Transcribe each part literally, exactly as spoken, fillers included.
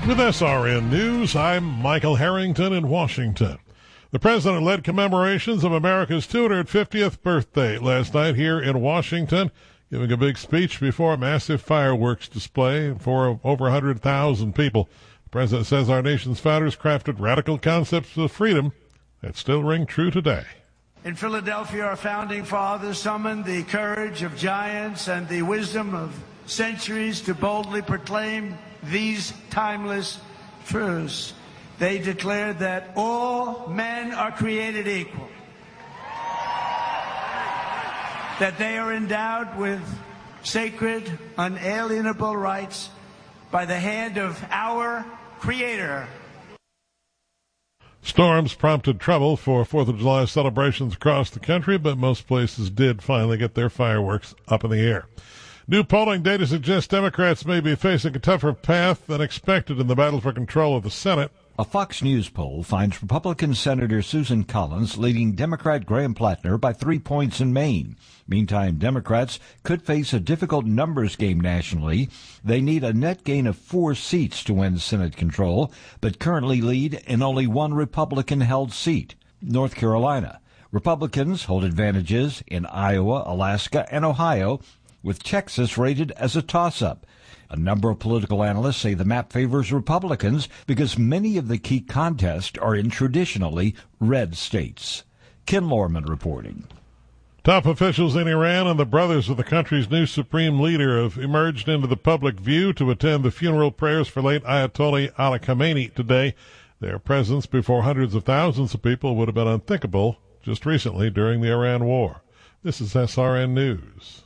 With S R N News, I'm Michael Harrington in Washington. The president led commemorations of America's two hundred fiftieth birthday last night here in Washington, giving a big speech before a massive fireworks display for over one hundred thousand people. The president says our nation's founders crafted radical concepts of freedom that still ring true today. In Philadelphia, our founding fathers summoned the courage of giants and the wisdom of centuries to boldly proclaim these timeless truths. They declared that all men are created equal, that they are endowed with sacred, unalienable rights by the hand of our Creator. Storms prompted trouble for fourth of July celebrations across the country, but most places did finally get their fireworks up in the air. New polling data suggests Democrats may be facing a tougher path than expected in the battle for control of the Senate. A Fox News poll finds Republican Senator Susan Collins leading Democrat Graham Plattner by three points in Maine. Meantime, Democrats could face a difficult numbers game nationally. They need a net gain of four seats to win Senate control, but currently lead in only one Republican-held seat, North Carolina. Republicans hold advantages in Iowa, Alaska, and Ohio, with Texas rated as a toss-up. A number of political analysts say the map favors Republicans because many of the key contests are in traditionally red states. Ken Lorman reporting. Top officials in Iran and the brothers of the country's new supreme leader have emerged into the public view to attend the funeral prayers for late Ayatollah Ali Khamenei today. Their presence before hundreds of thousands of people would have been unthinkable just recently during the Iran war. This is S R N News.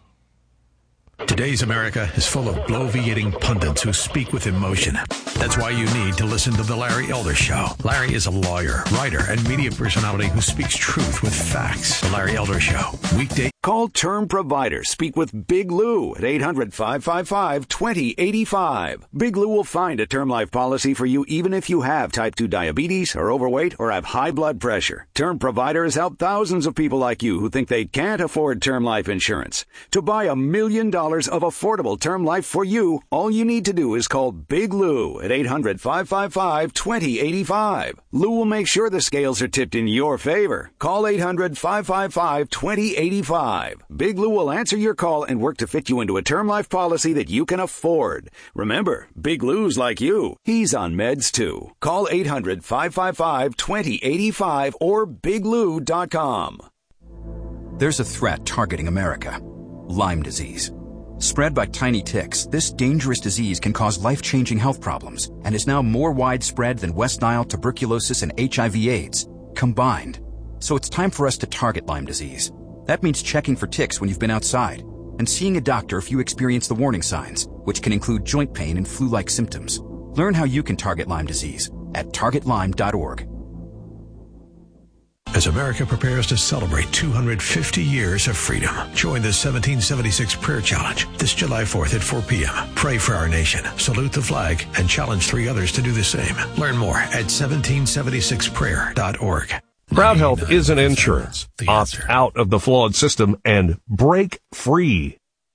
Today's America is full of bloviating pundits who speak with emotion. That's why you need to listen to The Larry Elder Show. Larry is a lawyer, writer, and media personality who speaks truth with facts. The Larry Elder Show. Weekday. Call Term Provider. Speak with Big Lou at eight hundred, five five five, two zero eight five. Big Lou will find a term life policy for you even if you have type two diabetes, are overweight, or have high blood pressure. Term Provider has helped thousands of people like you who think they can't afford term life insurance. To buy a million dollars of affordable term life for you, all you need to do is call Big Lou at eight hundred, five five five, two zero eight five. Lou will make sure the scales are tipped in your favor. Call eight hundred, five five five, two zero eight five. Big Lou will answer your call and work to fit you into a term life policy that you can afford. Remember, Big Lou's like you. He's on meds too. Call eight hundred, five five five, two zero eight five or big lou dot com. There's a threat targeting America. Lyme disease. Spread by tiny ticks, this dangerous disease can cause life-changing health problems and is now more widespread than West Nile, tuberculosis, and H I V AIDS combined. So it's time for us to target Lyme disease. That means checking for ticks when you've been outside and seeing a doctor if you experience the warning signs, which can include joint pain and flu-like symptoms. Learn how you can target Lyme disease at target lyme dot org. As America prepares to celebrate two hundred fifty years of freedom, join the seventeen seventy-six Prayer Challenge this July fourth at four p.m. Pray for our nation, salute the flag, and challenge three others to do the same. Learn more at seventeen seventy-six prayer dot org. Proud Health isn't insurance. Opt out of the flawed system and break free.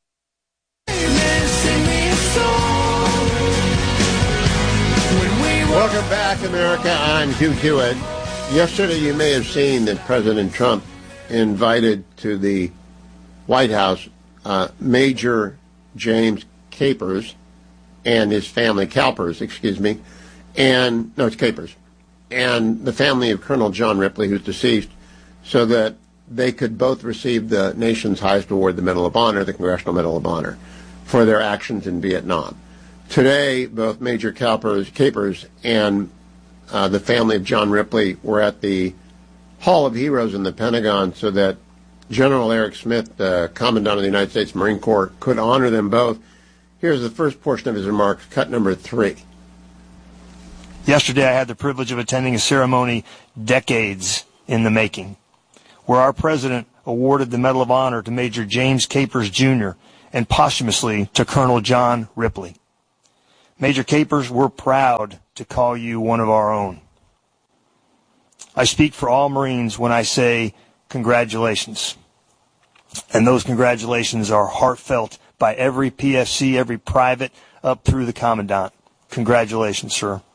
Welcome back, America. I'm Hugh Hewitt. Yesterday, you may have seen that President Trump invited to the White House uh, Major James Capers and his family, Calpers, excuse me, and, no, it's Capers, and the family of Colonel John Ripley, who's deceased, so that they could both receive the nation's highest award, the Medal of Honor, the Congressional Medal of Honor, for their actions in Vietnam. Today, both Major Calpers, Capers and uh, the family of John Ripley were at the Hall of Heroes in the Pentagon so that General Eric Smith, the Commandant of the United States Marine Corps, could honor them both. Here's the first portion of his remarks, cut number three. Yesterday, I had the privilege of attending a ceremony decades in the making, where our president awarded the Medal of Honor to Major James Capers, Junior and posthumously to Colonel John Ripley. Major Capers, we're proud to call you one of our own. I speak for all Marines when I say congratulations. And those congratulations are heartfelt by every P F C, every private, up through the Commandant. Congratulations, sir.